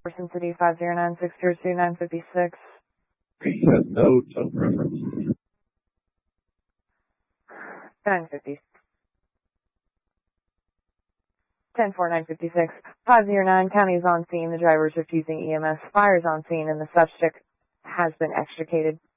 Jefferson City 509-602-956. No tow preference. 950. 10-4-956. 509, county is on scene. The driver is refusing EMS. Fire is on scene and the subject has been extricated.